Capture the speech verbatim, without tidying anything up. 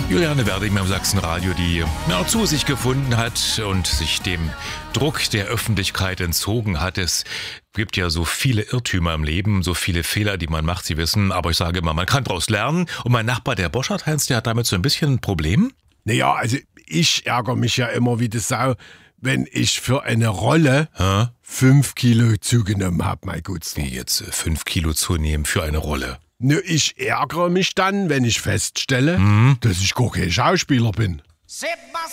Juliane Werding am Sachsenradio, die ja, zu sich gefunden hat und sich dem Druck der Öffentlichkeit entzogen hat. Es gibt ja so viele Irrtümer im Leben, so viele Fehler, die man macht, Sie wissen. Aber ich sage immer, man kann daraus lernen. Und mein Nachbar, der Boschert-Heinz, der hat damit so ein bisschen ein Problem. Naja, also ich ärgere mich ja immer wie die Sau, wenn ich für eine Rolle Hä? fünf Kilo zugenommen habe, mein Gutster. Wie jetzt äh, fünf Kilo zunehmen für eine Rolle? Ne, ich ärgere mich dann, wenn ich feststelle, Mhm. dass ich gar kein Schauspieler bin.